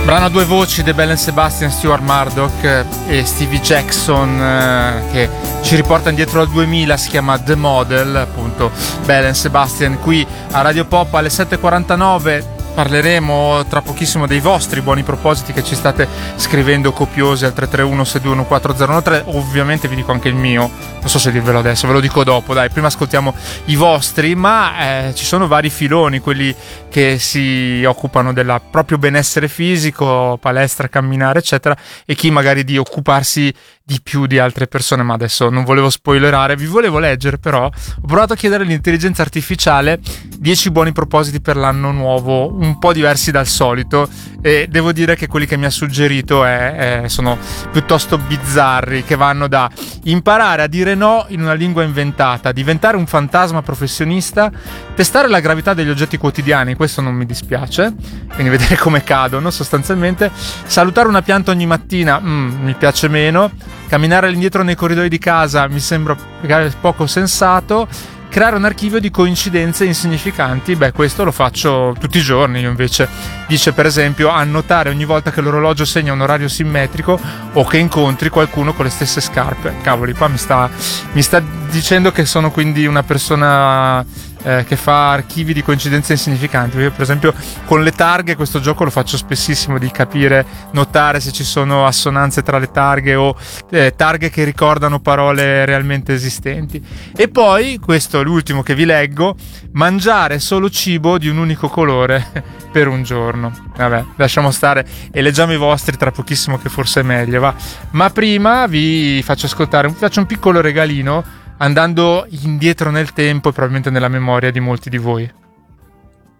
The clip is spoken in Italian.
Brano a due voci, The Bell and Sebastian, Stuart Murdoch e Stevie Jackson, che ci riporta indietro al 2000, si chiama The Model, appunto Bell and Sebastian, qui a Radio Pop alle 7.49. Parleremo tra pochissimo dei vostri buoni propositi che ci state scrivendo copiosi al 331-621-4013. Ovviamente vi dico anche il mio, non so se dirvelo adesso, ve lo dico dopo, dai, prima ascoltiamo i vostri, ma ci sono vari filoni, quelli che si occupano del proprio benessere fisico, palestra, camminare eccetera, e chi magari di occuparsi di più di altre persone, ma adesso non volevo spoilerare, vi volevo leggere, però ho provato a chiedere all'intelligenza artificiale 10 buoni propositi per l'anno nuovo, un po' diversi dal solito, e devo dire che quelli che mi ha suggerito sono piuttosto bizzarri, che vanno da imparare a dire no in una lingua inventata, diventare un fantasma professionista, testare la gravità degli oggetti quotidiani, questo non mi dispiace, quindi vedere come cadono sostanzialmente, salutare una pianta ogni mattina, mi piace meno, camminare all'indietro nei corridoi di casa mi sembra poco sensato, creare un archivio di coincidenze insignificanti, questo lo faccio tutti i giorni. Io invece, dice per esempio, annotare ogni volta che l'orologio segna un orario simmetrico o che incontri qualcuno con le stesse scarpe. Cavoli, qua mi sta dicendo che sono quindi una persona che fa archivi di coincidenze insignificanti. Io per esempio con le targhe questo gioco lo faccio spessissimo, di capire, notare se ci sono assonanze tra le targhe o targhe che ricordano parole realmente esistenti. E poi, questo è l'ultimo che vi leggo, mangiare solo cibo di un unico colore per un giorno. Vabbè, lasciamo stare e leggiamo i vostri tra pochissimo, che forse è meglio, va. Ma prima vi faccio ascoltare, vi faccio un piccolo regalino andando indietro nel tempo e probabilmente nella memoria di molti di voi.